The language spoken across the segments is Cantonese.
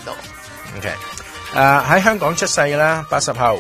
到。 OK， 喺香港出世啦，80後。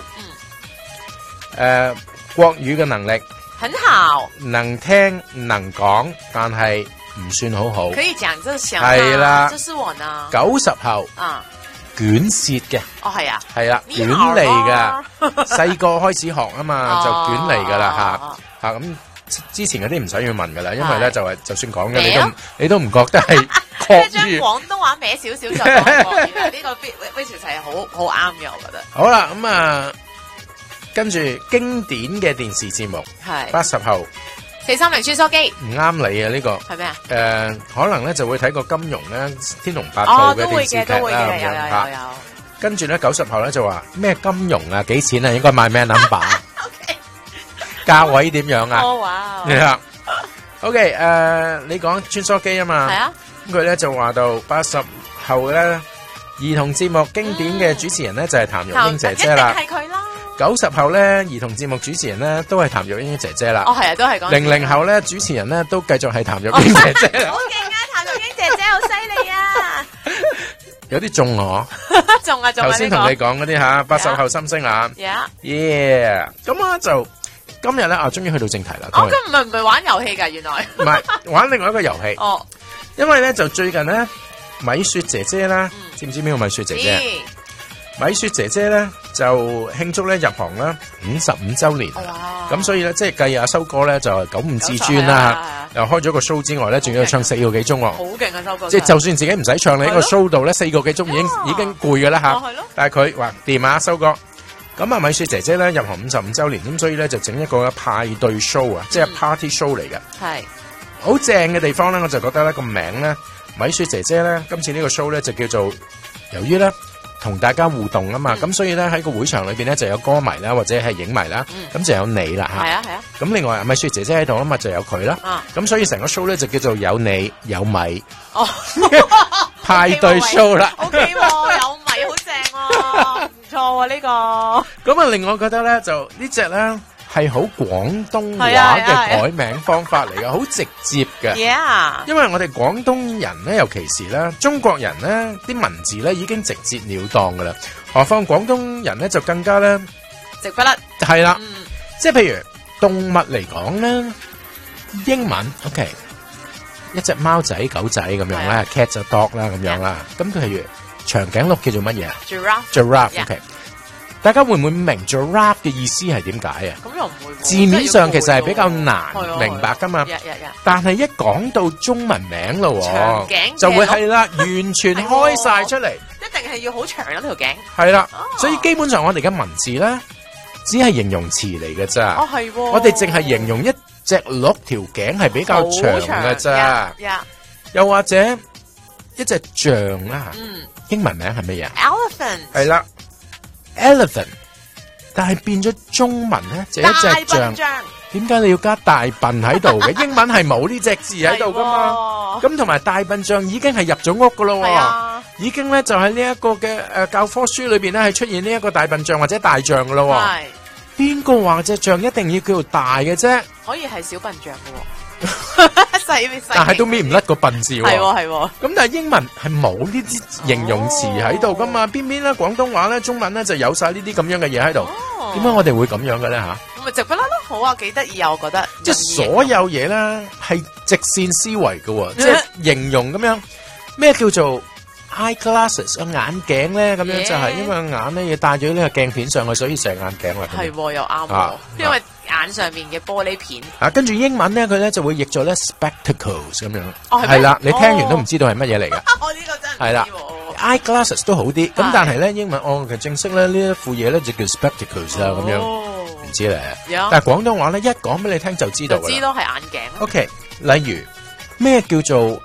國語嘅能力很好， 能聽能講，但係唔算好好。 可以講就行係啦， 這是我呢。 90後捲舌嘅， 係啊， 係啦，捲嚟噶，細個開始學啊嘛，就捲嚟噶啦吓咁。之前嗰啲唔使要問噶啦，因為咧就係就算講嘅你都唔覺得係國語。 將廣東話歪少少就講國語啦，呢個 which 係好啱嘅，我覺得。 好啦，咁跟住經典嘅電視節目，係80後 430穿梭機唔啱你啊！呢個係咩啊？ 可能咧就會睇過金庸咧《天龍八部》嘅電視劇啦，咁樣有。 跟住咧90後咧就話咩金庸啊，幾錢啊？應該買咩 number？ OK， 價位點樣啊？ 哦哇！ 係啊。OK， 你講穿梭機啊嘛？係啊。咁佢咧就話到80後咧兒童節目經典嘅主持人咧就係譚玉英姐姐啦。 一定係佢啦。 90後咧兒童節目主持人咧都係譚玉英姐姐啦。 哦係啊，都係講。 00後咧主持人咧都繼續係譚玉英姐姐啦。 好勁啊！譚玉英姐姐好犀利啊！ 有啲中我， 中啊！ 頭先同你講嗰啲吓80後心聲啦。Yeah， 咁啊就今日咧終於去到正題啦。 哦，咁唔係玩遊戲㗎，原來。 唔係玩另外一個遊戲。 哦。因為咧就最近咧米雪姐姐啦，知唔知邊個米雪姐姐？米雪姐姐咧就慶祝咧入行啦55周年，咁所以咧即係計阿修哥咧就95至尊啦，又開咗個 show 之外咧，仲要唱4個幾鐘喎， 好勁啊修哥！ 即係就算自己唔使唱，你喺個 show 度咧4個幾鐘已經攰噶啦吓，但係佢話掂啊修哥，咁啊米雪姐姐咧入行55周年，咁所以咧就整一個派對 show 啊，即係 party show 嚟嘅，係好正嘅地方咧，我就覺得咧個名咧米雪姐姐咧今次呢個 show 咧就叫做由於咧。同大家互動啊嘛，咁所以咧喺個會場裏邊咧就有歌迷啦，或者係影迷啦，咁就有你啦吓。係啊係啊。咁另外米雪姐姐喺度啊嘛，就有佢啦。咁所以成個 show 咧就叫做有你有米。哦。派對 show 啦。OK， 有米好正喎，唔錯喎呢個。咁啊，令我覺得咧就呢隻咧係好廣東話嘅改名方法嚟嘅，好直接嘅。因為我哋廣東人咧，尤其是咧中國人咧，啲文字咧已經直截了當噶啦，何況廣東人咧就更加咧直不甩。係啦，即係譬如動物嚟講咧，英文 OK， 一隻貓仔狗仔咁樣咧 ，cat 就 dog 啦咁樣啦。咁譬如長頸鹿叫做乜嘢 ？Giraffe OK。大家會唔會明 giraffe 嘅意思係點解啊？咁又唔會。字面上其實係比較難明白噶嘛。但係一講到中文名咯，就會係啦，完全開晒出嚟。一定係要好長嗰條頸。係啦，所以基本上我哋嘅文字咧，只係形容詞嚟嘅咋。哦，係。我哋淨係形容一隻鹿條頸係比較長嘅咋。又或者一隻象啦，英文名係乜嘢 ？Elephant。係啦。Elephant， 但係變咗中文咧就一隻象，點解你要加大笨喺度嘅？英文係冇呢隻字喺度噶嘛？咁同埋大笨象已經係入咗屋噶咯，已經咧就喺呢一個嘅教科書裏邊咧係出現呢一個大笨象或者大象噶咯。邊個話隻象一定要叫做大嘅啫？可以係小笨象噶，但係都搣唔甩個笨字。係係，咁但係英文係冇呢啲形容詞喺度噶嘛？偏偏咧廣東話咧中文咧就有晒呢啲咁樣嘅嘢喺度。點解我哋會咁樣嘅咧吓？咪直不甩咯，好啊，幾得意啊！我覺得即係所有嘢咧係直線思維嘅，即係形容咁樣。咩叫做 eyeglasses 眼鏡咧？咁樣就係因為眼咧要戴咗呢個鏡片上去，所以成眼鏡啦。係又啱，因為眼上面嘅玻璃片。跟住英文咧，佢咧就會譯做咧 spectacles 咁樣。係啦，你聽完都唔知道係乜嘢嚟嘅。我呢個真係係啦 ，eyeglasses 都好啲。咁但係咧英文其實正式咧呢一副嘢咧就叫 spectacles 啦，咁樣唔知咧。但係廣東話咧一講俾你聽就知道㗎啦。知道係眼鏡。OK，例如咩叫做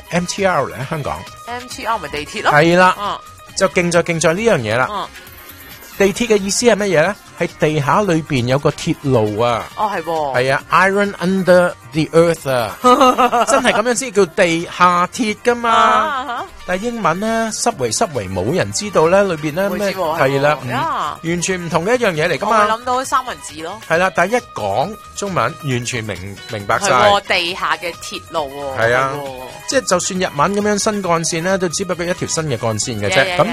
MTR 咧？香港 MTR 咪地鐵咯。係啦，就勁在呢樣嘢啦。地鐵嘅意思係乜嘢咧？喺地下裏邊有個鐵路啊！哦，係喎，係啊 ，Iron Under the Earth 啊，真係咁樣先叫地下鐵噶嘛。但係英文咧，濕維冇人知道咧，裏邊咧咩係啦，完全唔同嘅一樣嘢嚟噶嘛。我諗到三文治咯。係啦，但係一講中文，完全明白晒。係地下嘅鐵路喎。係啊，即係就算日文咁樣新幹線咧，都只不過一條新嘅幹線嘅啫。咁